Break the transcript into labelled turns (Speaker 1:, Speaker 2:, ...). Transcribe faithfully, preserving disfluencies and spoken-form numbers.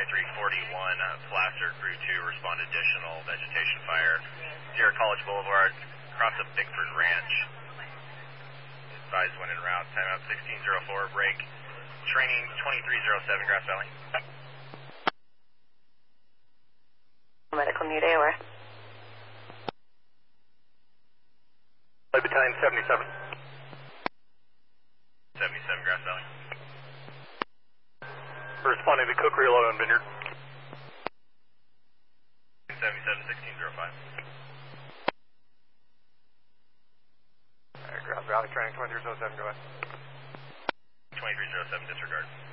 Speaker 1: twenty-three forty-one, uh, Placer Crew two, respond additional vegetation fire. Sierra College Boulevard, across the Bickford Ranch. Advised when en route, timeout sixteen oh four, break. Training twenty-three oh seven, Grass Valley.
Speaker 2: Medical Mute A O R.
Speaker 3: Battalion seventy-seven.
Speaker 1: seventy-seven, Grass Valley.
Speaker 3: Responding to Cook Reload on Vineyard.
Speaker 1: seventy-seven, sixteen oh five.
Speaker 3: Alright, Grass Valley training twenty-three oh seven, go ahead.
Speaker 1: twenty-three oh seven, disregard.